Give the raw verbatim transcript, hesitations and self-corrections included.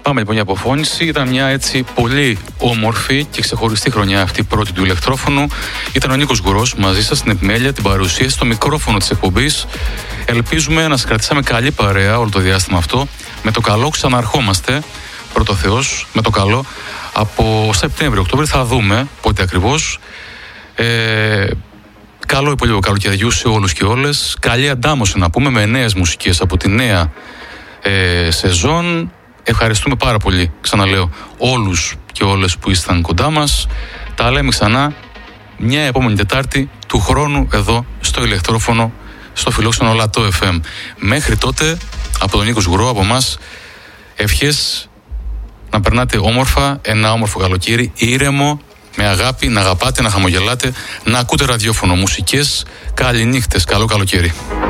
Πάμε λοιπόν για αποφώνηση. Ήταν μια έτσι πολύ όμορφη και ξεχωριστή χρονιά αυτή η πρώτη του ηλεκτρόφωνου. Ήταν ο Νίκος Γκουρός μαζί σας στην επιμέλεια, την παρουσίαση στο μικρόφωνο της εκπομπής. Ελπίζουμε να σας κρατήσαμε καλή παρέα όλο το διάστημα αυτό. Με το καλό ξαναρχόμαστε, πρώτο Θεός, με το καλό. Από Σεπτέμβριο-Οκτώβριο θα δούμε πότε ακριβώς. Ε, καλό υπόλοιπο καλοκαιριού σε όλους και όλες. Καλή αντάμωση να πούμε με νέες μουσικές από τη νέα ε, σεζόν. Ευχαριστούμε πάρα πολύ, ξαναλέω, όλους και όλες που ήσταν κοντά μας. Τα λέμε ξανά μια επόμενη Τετάρτη του χρόνου εδώ στο ηλεκτρόφωνο, στο φιλόξενο Λατό εφ εμ. Μέχρι τότε, από τον Νίκο Σγουρό, από εμάς, ευχές να περνάτε όμορφα, ένα όμορφο καλοκαίρι, ήρεμο, με αγάπη, να αγαπάτε, να χαμογελάτε, να ακούτε ραδιόφωνο, μουσικές. Καληνύχτες, καλό καλοκαίρι.